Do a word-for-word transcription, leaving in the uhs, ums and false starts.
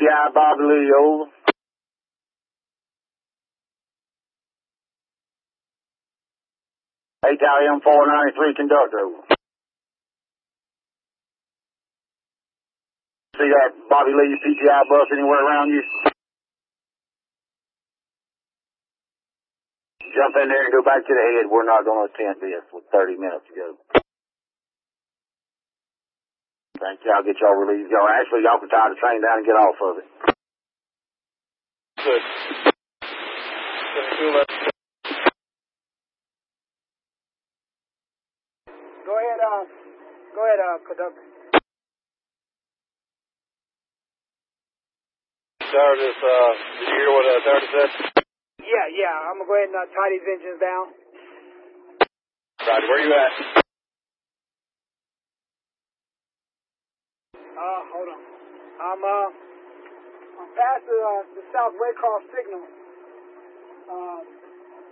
T I Bobby Lee, over. A T I M four ninety-three conductor, over. See that Bobby Lee C T I bus anywhere around you? Jump in there and go back to the head. We're not going to attempt this with thirty minutes to go. Thank you. I'll get y'all relieved. Y'all actually, y'all can tie the train down and get off of it. Good. Go ahead, uh, go ahead, uh, conductor. Stewardess, uh, did you hear what uh, Stewardess said? Yeah, yeah, I'm gonna go ahead and uh, tie these engines down. Roger, where you at? Uh, hold on. I'm, uh, I'm past the, uh, the South Waycross signal.